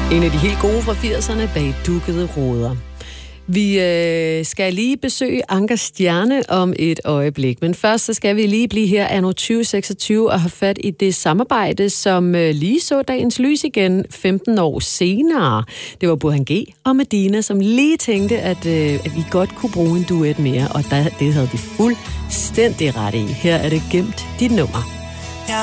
En af de helt gode fra 80'erne bag dukkede ruder. Vi skal lige besøge Anker Stjerne om et øjeblik, men først så skal vi lige blive her anno 2026 og have fat i det samarbejde, som lige så dagens lys igen 15 år senere. Det var Burhan G. og Medina, som lige tænkte, at vi godt kunne bruge en duet mere, og det havde de fuldstændig ret i. Her er det gemt dit nummer.